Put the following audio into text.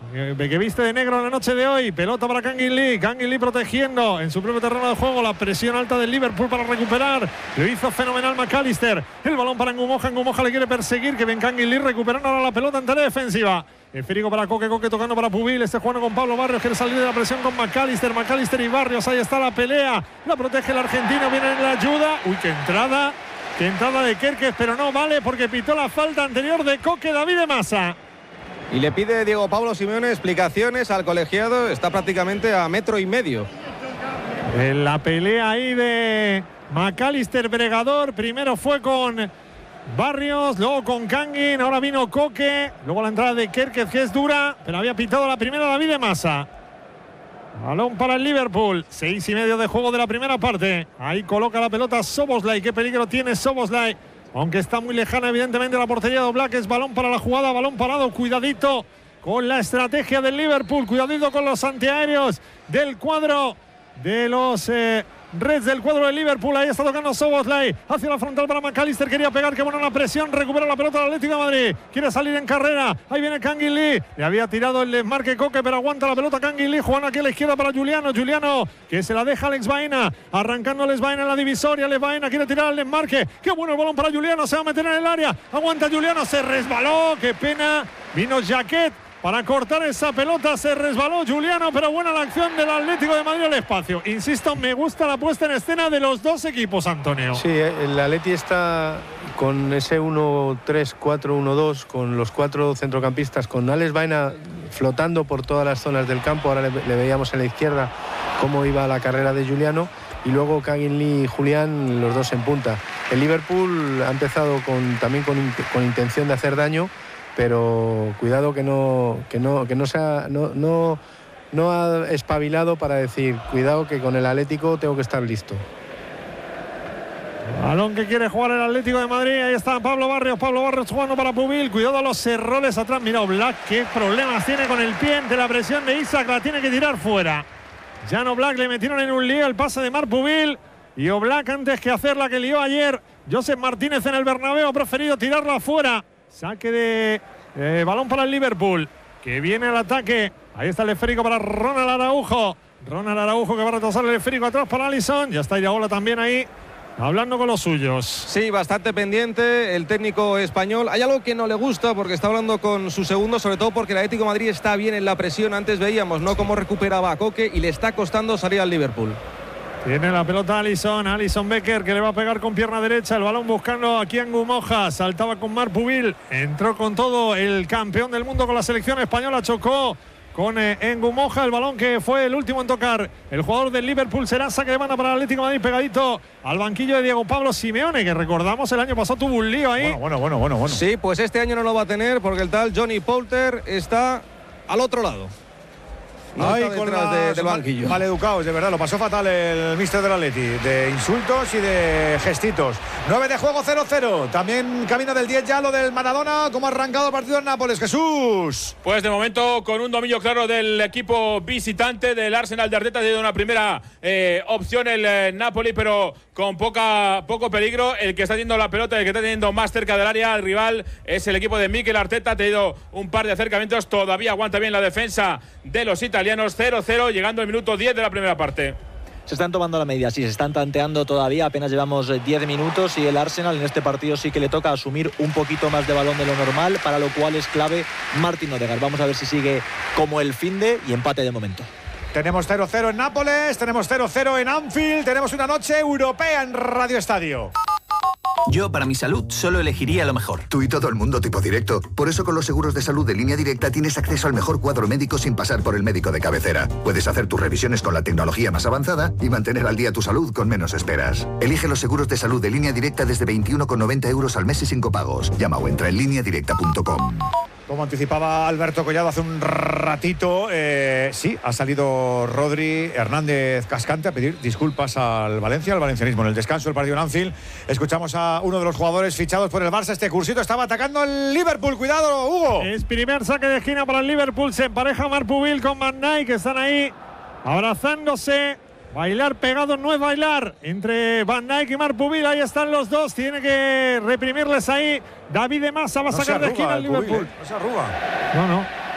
que viste de negro en la noche de hoy. Pelota para Kangin Lee. Kangin Lee protegiendo en su propio terreno de juego. La presión alta del Liverpool para recuperar. Lo hizo fenomenal McAllister. El balón para Ngumoja. Ngumoja le quiere perseguir. Que bien Kangin Lee recuperando ahora la pelota en tarea defensiva. Esférico para Coque. Coque tocando para Pubil. Este jugando con Pablo Barrios. Quiere salir de la presión con McAllister. McAllister y Barrios. Ahí está la pelea. La protege el argentino. Viene en la ayuda. Uy, qué entrada. Qué entrada de Kerkez, pero no vale porque pitó la falta anterior de Coque. David de Masa. Y le pide Diego Pablo Simeone explicaciones al colegiado. Está prácticamente a 1,5 metros. En la pelea ahí de McAllister Bregador. Primero fue con Barrios, luego con Kangin. Ahora vino Coque. Luego la entrada de Kerkez, que es dura, pero había pitado la primera David de Masa. Balón para el Liverpool. 6:30 de juego de la primera parte. Ahí coloca la pelota Szoboszlai. Qué peligro tiene Szoboszlai. Aunque está muy lejana, evidentemente, la portería de Oblak. Es balón para la jugada, balón parado. Cuidadito con la estrategia del Liverpool. Cuidadito con los antiaéreos del cuadro de los Reds, del cuadro del Liverpool. Ahí está tocando Szoboszlai. Hacia la frontal para McAllister. Quería pegar, que buena la presión. Recupera la pelota del Atlético de Madrid. Quiere salir en carrera. Ahí viene Kangin Lee. Le había tirado el desmarque Coque, pero aguanta la pelota Kangin Lee. Jugando aquí a la izquierda para Juliano. Juliano, que se la deja Alex Baena. Arrancando Alex Baena en la divisoria. Alex Baena quiere tirar el desmarque. Qué bueno el balón para Juliano. Se va a meter en el área. Aguanta Juliano. Se resbaló. Qué pena. Vino Jaquet para cortar esa pelota. Se resbaló Juliano, pero buena la acción del Atlético de Madrid al espacio. Insisto, me gusta la puesta en escena de los dos equipos, Antonio. Sí, el Atleti está con ese 1-3-4-1-2, con los 4 centrocampistas, con Alex Baena flotando por todas las zonas del campo. Ahora le veíamos en la izquierda cómo iba la carrera de Juliano. Y luego Kangin Lee y Julián, los dos en punta. El Liverpool ha empezado también con intención de hacer daño, pero cuidado que no ha espabilado para decir, cuidado que con el Atlético tengo que estar listo. Balón que quiere jugar el Atlético de Madrid. Ahí está Pablo Barrios jugando para Pubil. Cuidado a los errores atrás. Mira Oblak, qué problemas tiene con el pie ante la presión de Isak. La tiene que tirar fuera. Jan Oblak le metieron en un lío el pase de Marc Pubil. Y Oblak, antes que hacer la que lió ayer Josep Martínez en el Bernabéu, ha preferido tirarla fuera. Saque de balón para el Liverpool, que viene al ataque. Ahí está el esférico para Ronald Araujo. Ronald Araujo que va a retrasar el esférico atrás para Alisson. Ya está Iraola también ahí, hablando con los suyos. Sí, bastante pendiente el técnico español. Hay algo que no le gusta porque está hablando con su segundo, sobre todo porque el Atlético de Madrid está bien en la presión. Antes veíamos, ¿no?, cómo recuperaba a Coque y le está costando salir al Liverpool. Tiene la pelota Alisson Becker, que le va a pegar con pierna derecha. El balón buscando aquí a Ngumoja. Saltaba con Marc Pubil. Entró con todo el campeón del mundo con la selección española. Chocó con Ngumoja. El balón que fue el último en tocar el jugador del Liverpool. Será saque de banda para el Atlético de Madrid, pegadito al banquillo de Diego Pablo Simeone, que recordamos el año pasado tuvo un lío ahí. Bueno. Sí, pues este año no lo va a tener porque el tal Johnny Poulter está al otro lado. No Ay, está con detrás del banquillo. Maleducados, de verdad, lo pasó fatal el míster del Atleti, de insultos y de gestitos. 9 de juego, 0-0. También camino del 10 ya lo del Maradona. ¿Cómo ha arrancado el partido en Nápoles, Jesús? Pues de momento con un dominio claro del equipo visitante del Arsenal de Arteta. Ha tenido una primera opción el Napoli, pero con poco peligro. El que está teniendo la pelota, el que está teniendo más cerca del área al rival es el equipo de Mikel Arteta. Ha tenido un par de acercamientos, todavía aguanta bien la defensa de los italianos. 0-0, llegando al minuto 10 de la primera parte. Se están tomando la medida, sí, se están tanteando todavía, apenas llevamos 10 minutos y el Arsenal en este partido sí que le toca asumir un poquito más de balón de lo normal, para lo cual es clave Martin Odegaard. Vamos a ver si sigue como el finde y empate de momento. Tenemos 0-0 en Nápoles, tenemos 0-0 en Anfield, tenemos una noche europea en Radio Estadio. Yo, para mi salud, solo elegiría lo mejor. Tú y todo el mundo tipo directo. Por eso con los seguros de salud de Línea Directa tienes acceso al mejor cuadro médico sin pasar por el médico de cabecera. Puedes hacer tus revisiones con la tecnología más avanzada y mantener al día tu salud con menos esperas. Elige los seguros de salud de Línea Directa desde 21,90 € al mes y sin copagos. Llama o entra en lineadirecta.com. Como anticipaba Alberto Collado hace un ratito, sí, ha salido Rodri Hernández Cascante a pedir disculpas al Valencia, al valencianismo. En el descanso del partido en Anfield, escuchamos a uno de los jugadores fichados por el Barça. Este cursito estaba atacando el Liverpool. Cuidado, Hugo. Es primer saque de esquina para el Liverpool. Se empareja Marc Pubil con Van Dijk, que están ahí abrazándose. Bailar pegados no es bailar entre Van Dijk y Marc Pubil. Ahí están los dos. Tiene que reprimirles ahí. David de Masa va a sacar de esquina al Liverpool. No se arruga. No.